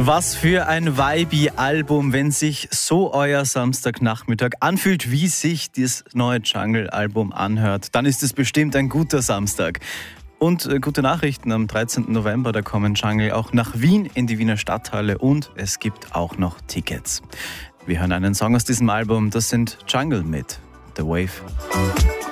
Was für ein Vibe-Album, wenn sich so euer Samstagnachmittag anfühlt, wie sich das neue Jungle-Album anhört, dann ist es bestimmt ein guter Samstag. Und gute Nachrichten, am 13. November, da kommen Jungle auch nach Wien in die Wiener Stadthalle und es gibt auch noch Tickets. Wir hören einen Song aus diesem Album, das sind Jungle mit The Wave.